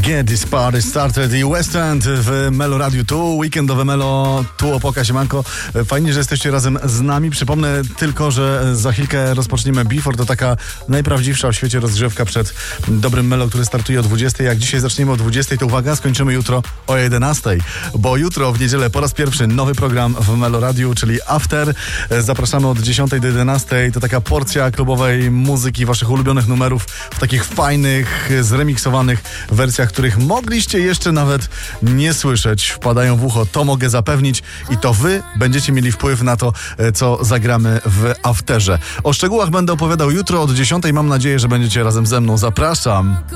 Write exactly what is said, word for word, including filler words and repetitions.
Get this party started i West End w Melo Radiu. Tu weekendowe Melo, tu Opoka, siemanko. Fajnie, że jesteście razem z nami. Przypomnę tylko, że za chwilkę rozpoczniemy Before. To taka najprawdziwsza w świecie rozgrzewka przed dobrym Melo, który startuje o dwudziestej. Jak dzisiaj zaczniemy o dwudziestej, to uwaga, skończymy jutro o jedenastej. Bo jutro w niedzielę po raz pierwszy nowy program w Melo Radiu, czyli After. Zapraszamy od dziesiątej do jedenastej. To taka porcja klubowej muzyki, waszych ulubionych numerów w takich fajnych, zremiksowanych wersjach, których mogliście jeszcze nawet nie słyszeć. Wpadają w ucho, to mogę zapewnić i to wy będziecie mieli wpływ na to, co zagramy w Afterze. O szczegółach będę opowiadał jutro od dziesiątej. Mam nadzieję, że będziecie razem ze mną. Zapraszam.